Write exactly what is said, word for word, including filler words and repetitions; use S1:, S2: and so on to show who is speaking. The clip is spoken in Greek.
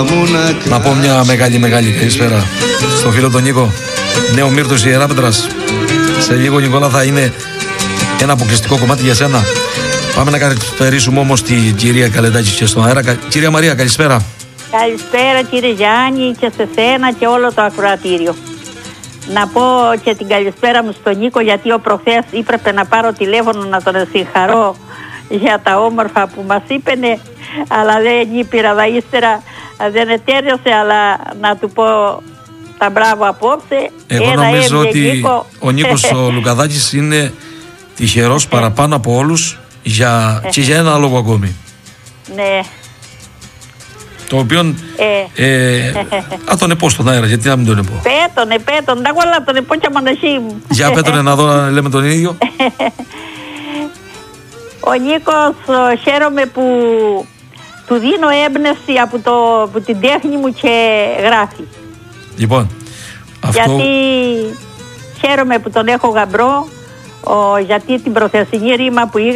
S1: Να πω μια μεγάλη μεγάλη καλησπέρα στο φίλο τον Νίκο, νέο Μύρτος Ιεράπετρας. Σε λίγο, Νικόλα, θα είναι ένα αποκλειστικό κομμάτι για σένα. Πάμε να καλησπερίσουμε όμως την κυρία Καλεντάκη και στον αέρα. Κυρία Μαρία, καλησπέρα.
S2: Καλησπέρα κύριε Γιάννη και σε σένα και όλο το ακροατήριο. Να πω και την καλησπέρα μου στον Νίκο, γιατί ο προχθές έπρεπε να πάρω τηλέφωνο να τον συγχαρώ για τα όμορφα που μας είπαινε, αλλά δεν ήπειρα δα ύστερα, δεν ετέρειωσε, αλλά να του πω τα μπράβο απόψε.
S1: Εγώ
S2: Ένα
S1: νομίζω
S2: έμβε,
S1: ότι
S2: Νίκο.
S1: ο Νίκος ο Λουκαδάκης είναι τυχερός παραπάνω από όλους για, και για ένα λόγο ακόμη.
S2: Ναι.
S1: Το οποίο ε, ε, α τον επώ στον αέρα, γιατί να μην τον επώ.
S2: Πέτονε, πέτονε, τα γόλα τον επώ και μοναχή μου.
S1: Για πέτονε να δω να λέμε τον ίδιο.
S2: Ο Νίκος, χαίρομαι που του δίνω έμπνευση από, το, από την τέχνη μου και γράφει.
S1: Λοιπόν, αυτό...
S2: Γιατί χαίρομαι που τον έχω γαμπρό, ο, γιατί την προθεσινή ρήμα που είχα